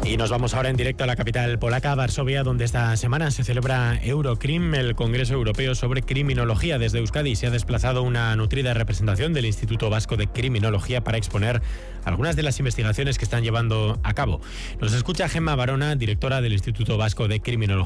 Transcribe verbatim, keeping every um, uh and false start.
Y nos vamos ahora en directo a la capital polaca, Varsovia, donde esta semana se celebra Eurocrim, el Congreso Europeo sobre Criminología. Desde Euskadi se ha desplazado una nutrida representación del Instituto Vasco de Criminología para exponer algunas de las investigaciones que están llevando a cabo. Nos escucha Gemma Barona, directora del Instituto Vasco de Criminología.